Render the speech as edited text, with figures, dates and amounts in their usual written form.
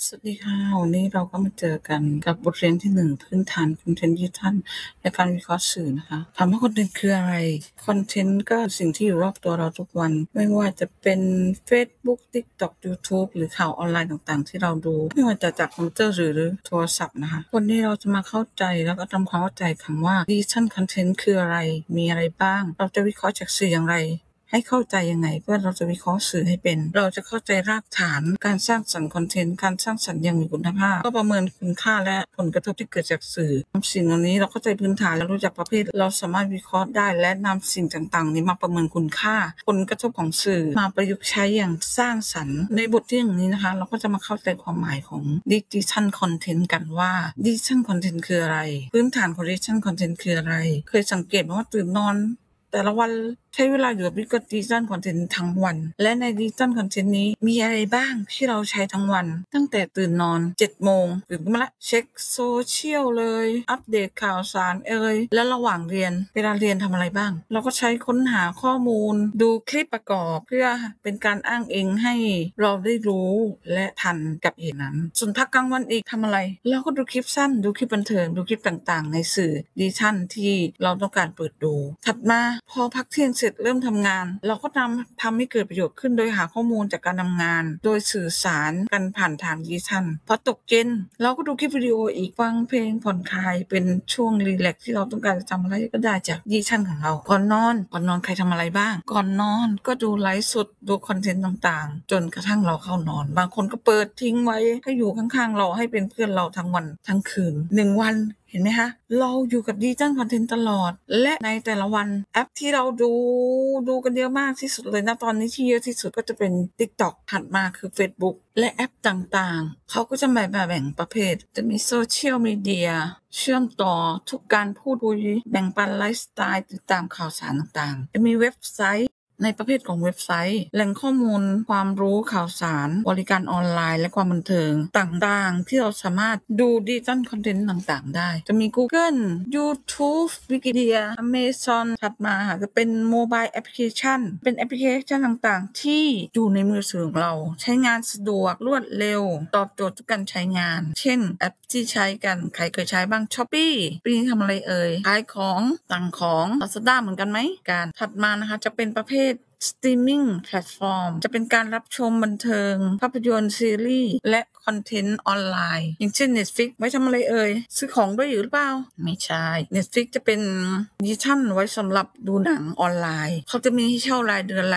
สวัสดีค่ะวันนี้เราก็มาเจอกันกับบทเรียนที่1พื้นฐานคอนเทนต์ดิจิทัลและการวิเคราะห์สื่อนะคะถามว่าคอนเทนต์คืออะไรคอนเทนต์ก็สิ่งที่อยู่รอบตัวเราทุกวันไม่ว่าจะเป็น Facebook TikTok YouTube หรือข่าวออนไลน์ต่างๆที่เราดูไม่ว่าจะจากคอมพิวเตอร์หรือโทรศัพท์นะคะวันนี้เราจะมาเข้าใจแล้วก็ทำความเข้าใจคำว่าดิจิทัลคอนเทนต์คืออะไรมีอะไรบ้างเราจะวิเคราะห์จากสื่ออย่างไรให้เข้าใจยังไงเพื่อเราจะวิเคราะห์สื่อให้เป็นเราจะเข้าใจรากฐานการสร้างสรรค์คอนเทนต์การสร้างสรรค์อย่างมีคุณภาพก็ประเมินคุณค่าและผลกระทบที่เกิดจากสื่อสิ่งเหล่านี้เราเข้าใจพื้นฐานและรู้จักประเภทเราสามารถวิเคราะห์ได้และนำสิ่งต่างๆนี้มาประเมินคุณค่าผลกระทบของสื่อมาประยุกต์ใช้อย่างสร้างสรรค์ในบทที่1นี้นะคะเราก็จะมาเข้าใจความหมายของดิจิทัลคอนเทนต์กันว่าดิจิทัลคอนเทนต์คืออะไรพื้นฐานของดิจิทัลคอนเทนต์คืออะไรเคยสังเกตไหมว่าตื่นนอนแต่ละวันใช้เวลาอยู่กับดิจิทัลคอนเทนต์ทั้งวันและในดิจิทัลคอนเทนต์นี้มีอะไรบ้างที่เราใช้ทั้งวันตั้งแต่ตื่นนอน7 โมงตื่นขึ้นมาละเช็คโซเชียลเลยอัปเดตข่าวสารและระหว่างเรียนเวลาเรียนทำอะไรบ้างเราก็ใช้ค้นหาข้อมูลดูคลิปประกอบเพื่อเป็นการอ้างอิงให้เราได้รู้และทันกับเหตุนั้นส่วนพักกลางวันอีกทำอะไรเราก็ดูคลิปสั้นดูคลิปบันเทิงดูคลิปต่างๆในสื่อดิจิทัลที่เราต้องการเปิดดูถัดมาพอพักเที่ยงเสร็จเริ่มทำงานเราก็ทำให้เกิดประโยชน์ขึ้นโดยหาข้อมูลจากการทำงานโดยสื่อสารกันผ่านทางดิจิทัลพอตกเย็นเราก็ดูคลิปวิดีโออีกฟังเพลงผ่อนคลายเป็นช่วงรีแลกซ์ที่เราต้องการจะทำอะไรก็ได้จากดิจิทัลของเราก่อนนอนใครทำอะไรบ้างก่อนนอนก็ดูไลฟ์สดดูคอนเทนต์ต่างๆจนกระทั่งเราเข้านอนบางคนก็เปิดทิ้งไว้ให้อยู่ข้างๆเราให้เป็นเพื่อนเราทั้งวันทั้งคืน1 วันเห็นไหมคะเราอยู่กับดิจิทัลคอนเทนต์ตลอดและในแต่ละวันแอปที่เราดูกันเยอะมากที่สุดเลยนะตอนนี้ที่เยอะที่สุดก็จะเป็น TikTok ถัดมาคือ Facebook และแอปต่างๆเขาก็จะแบ่งประเภทจะมีโซเชียลมีเดียเชื่อมต่อทุกการพูดคุยแบ่งปันไลฟ์สไตล์ติดตามข่าวสารต่างๆจะมีเว็บไซต์ในประเภทของเว็บไซต์แหล่งข้อมูลความรู้ข่าวสารบริการออนไลน์และความบันเทิงต่างๆที่เราสามารถดูดิจิทัลคอนเทนต์ต่างๆได้จะมี Google YouTube Wikipedia Amazon ถัดมาจะเป็นโมบายแอปพลิเคชันเป็นแอปพลิเคชันต่างๆที่อยู่ในมือถือของเราใช้งานสะดวกรวดเร็วตอบโจทย์ทุกการใช้งานเช่นแอปที่ใช้กันใครเคยใช้บ้าง Shopee ปีนี้ทำอะไรขายของสั่งของ Lazada เหมือนกันไหมการถัดมานะคะจะเป็นประเภทสตรีมมิ่งแพลตฟอร์มจะเป็นการรับชมบันเทิงภาพยนตร์ซีรีส์และคอนเทนต์ออนไลน์อย่างเช่น Netflix ไว้ทำอะไรซื้อของด้วยหรือเปล่าไม่ใช่ Netflix จะเป็นดิจิทัลไว้สำหรับดูหนังออนไลน์เขาจะมีให้เช่ารายเดือน